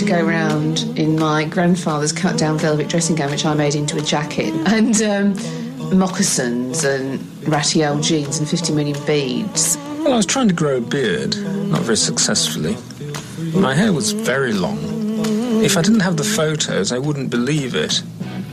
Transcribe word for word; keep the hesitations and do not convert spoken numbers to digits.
to go around in my grandfather's cut-down velvet dressing gown, which I made into a jacket, and um, moccasins and ratty old jeans and fifty million beads. Well, I was trying to grow a beard, not very successfully. My hair was very long. If I didn't have the photos, I wouldn't believe it.